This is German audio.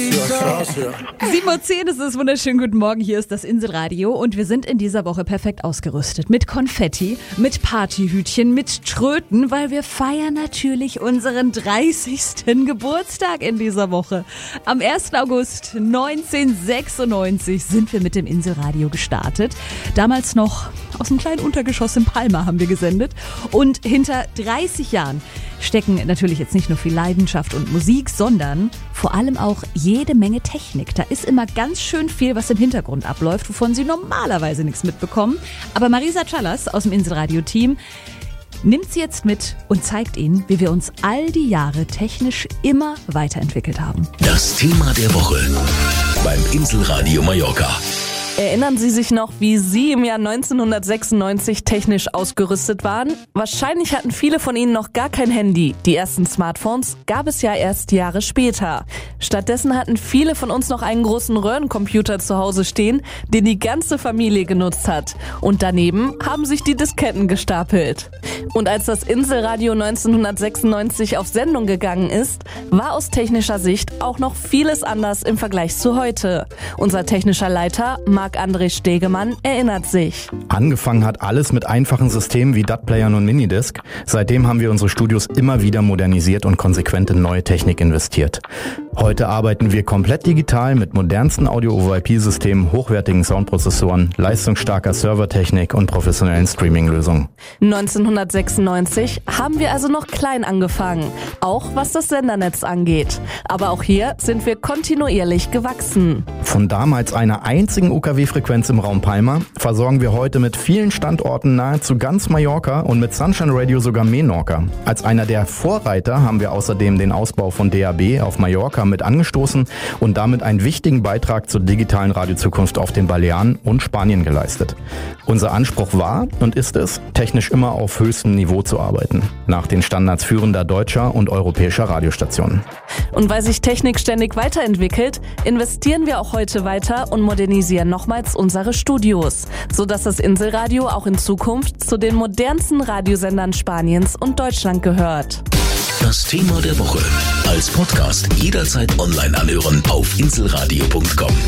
7:10 Uhr ist es, wunderschönen guten Morgen, hier ist das Inselradio und wir sind in dieser Woche perfekt ausgerüstet mit Konfetti, mit Partyhütchen, mit Tröten, weil wir feiern natürlich unseren 30. Geburtstag in dieser Woche. Am 1. August 1996 sind wir mit dem Inselradio gestartet. Damals noch aus einem kleinen Untergeschoss in Palma haben wir gesendet und hinter 30 Jahren stecken natürlich jetzt nicht nur viel Leidenschaft und Musik, sondern vor allem auch jede Menge Technik. Da ist immer ganz schön viel, was im Hintergrund abläuft, wovon Sie normalerweise nichts mitbekommen. Aber Marisa Callas aus dem Inselradio-Team nimmt Sie jetzt mit und zeigt Ihnen, wie wir uns all die Jahre technisch immer weiterentwickelt haben. Das Thema der Woche beim Inselradio Mallorca. Erinnern Sie sich noch, wie Sie im Jahr 1996 technisch ausgerüstet waren? Wahrscheinlich hatten viele von Ihnen noch gar kein Handy. Die ersten Smartphones gab es ja erst Jahre später. Stattdessen hatten viele von uns noch einen großen Röhrencomputer zu Hause stehen, den die ganze Familie genutzt hat. Und daneben haben sich die Disketten gestapelt. Und als das Inselradio 1996 auf Sendung gegangen ist, war aus technischer Sicht auch noch vieles anders im Vergleich zu heute. Unser technischer Leiter Marc-André Stegemann erinnert sich. Angefangen hat alles mit einfachen Systemen wie DAT-Playern und Minidisc. Seitdem haben wir unsere Studios immer wieder modernisiert und konsequent in neue Technik investiert. Heute arbeiten wir komplett digital mit modernsten Audio-over-IP-Systemen, hochwertigen Soundprozessoren, leistungsstarker Servertechnik und professionellen Streaming-Lösungen. 1996 haben wir also noch klein angefangen, auch was das Sendernetz angeht. Aber auch hier sind wir kontinuierlich gewachsen. Von damals einer einzigen UKW-Frequenz im Raum Palma versorgen wir heute mit vielen Standorten nahezu ganz Mallorca und mit Sunshine Radio sogar Menorca. Als einer der Vorreiter haben wir außerdem den Ausbau von DAB auf Mallorca mit angestoßen und damit einen wichtigen Beitrag zur digitalen Radiozukunft auf den Balearen und Spanien geleistet. Unser Anspruch war und ist es, technisch immer auf höchstem Niveau zu arbeiten, nach den Standards führender deutscher und europäischer Radiostationen. Und weil sich Technik ständig weiterentwickelt, investieren wir auch heute weiter und modernisieren nochmals unsere Studios, sodass das Inselradio auch in Zukunft zu den modernsten Radiosendern Spaniens und Deutschland gehört. Das Thema der Woche als Podcast jederzeit online anhören auf inselradio.com.